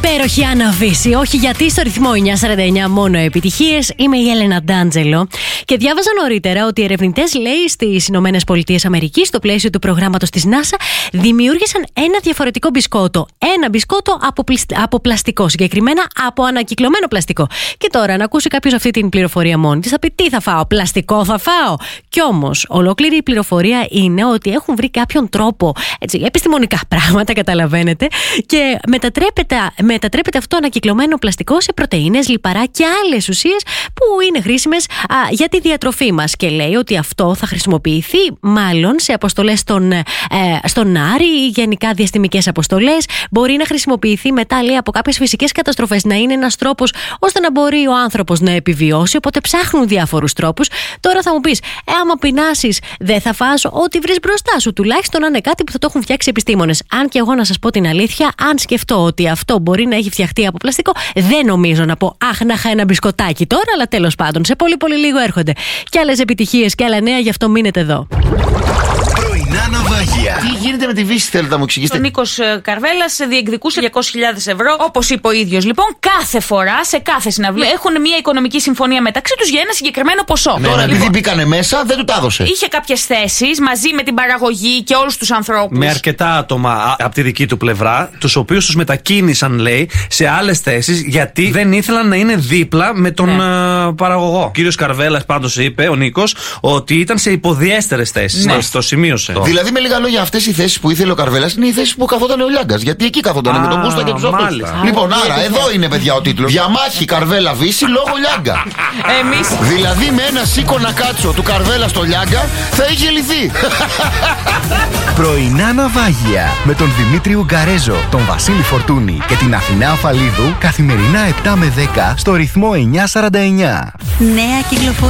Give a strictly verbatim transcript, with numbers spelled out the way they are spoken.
Υπέροχη Άννα Βύση. Όχι, γιατί στο ρυθμό εννιά σαράντα εννιά μόνο επιτυχίες. Είμαι η Έλενα Ντάντζελο. Και διάβαζα νωρίτερα ότι οι ερευνητές, λέει, στις Ηνωμένες Πολιτείες Αμερικής, στο πλαίσιο του προγράμματος της NASA, δημιούργησαν ένα διαφορετικό μπισκότο. Ένα μπισκότο από, πλησ... από πλαστικό, συγκεκριμένα από ανακυκλωμένο πλαστικό. Και τώρα, να ακούσει κάποιος αυτή την πληροφορία μόνη της, θα πει: τι θα φάω, πλαστικό θα φάω. Κι όμως, ολόκληρη η πληροφορία είναι ότι έχουν βρει κάποιον τρόπο, έτσι, επιστημονικά πράγματα, καταλαβαίνετε, και μετατρέπεται, μετατρέπεται αυτό ανακυκλωμένο πλαστικό σε πρωτεΐνες, λιπαρά και άλλες ουσίες που είναι χρήσιμες α, για τη διατροφή μας. Και λέει ότι αυτό θα χρησιμοποιηθεί μάλλον σε αποστολές στον, ε, στον Άρη ή γενικά διαστημικές αποστολές. Μπορεί να χρησιμοποιηθεί μετά, λέει, από κάποιες φυσικές καταστροφές, να είναι ένας τρόπος ώστε να μπορεί ο άνθρωπος να επιβιώσει. Οπότε ψάχνουν διάφορους τρόπους. Τώρα θα μου πεις, ε, άμα πεινάσεις, δεν θα φας ό,τι βρεις μπροστά σου. Τουλάχιστον να είναι κάτι που θα το έχουν φτιάξει επιστήμονες. Αν και εγώ να σας πω την αλήθεια, αν σκεφτώ ότι αυτό μπορεί να έχει φτιαχτεί από πλαστικό, δεν νομίζω να πω αχ, να είχα ένα μπισκοτάκι τώρα, αλλά τέλος πάντων, σε πολύ πολύ λίγο έρχονται και άλλες επιτυχίες και άλλα νέα, γι' αυτό μείνετε εδώ. Πρωινά ναυάγια. Τι γίνεται με τη Βύση, θέλετε να μου εξηγήσετε? Ο Νίκος Καρβέλας διεκδικούσε διακόσιες χιλιάδες ευρώ, όπως είπε ο ίδιος. Λοιπόν, κάθε φορά, σε κάθε συναυλία, έχουν μια οικονομική συμφωνία μεταξύ τους για ένα συγκεκριμένο ποσό. Ναι, τώρα, λοιπόν, επειδή μπήκανε μέσα, δεν του τα έδωσε. Είχε κάποιες θέσεις μαζί με την παραγωγή και όλους τους ανθρώπους. Με αρκετά άτομα από τη δική του πλευρά, τους οποίους τους μετακίνησαν, λέει, σε άλλες θέσεις, γιατί δεν ήθελαν να είναι δίπλα με τον ναι. uh, παραγωγό. Ο κύριος Καρβέλας πάντως είπε, ο Νίκος, ότι ήταν σε υποδιέστερες θέσεις. Ναι. Το σημείωσε. Δηλαδή, με λίγα λόγια, αυτές οι θέσεις που ήθελε ο Καρβέλας είναι οι θέσεις που καθόταν ο Λιάγκας. Γιατί εκεί καθόταν με τον Κούστα και τους άλλους. Λοιπόν, άρα, εδώ είναι, παιδιά, ο τίτλος. Διαμάχη Καρβέλα Βύση λόγω Λιάγκα. Εμείς. Δηλαδή, με ένα σίκονα κάτσο του Καρβέλα στο Λιάγκα θα είχε λυθεί. Πρωινά ναυάγια με τον Δημήτρη Ουγκαρέζο, τον Βασίλη Φορτούνη και την Αθηνά Αφαλίδου, καθημερινά επτά με δέκα στο ρυθμό εννιά σαράντα εννιά. Νέα κυκλοφορία.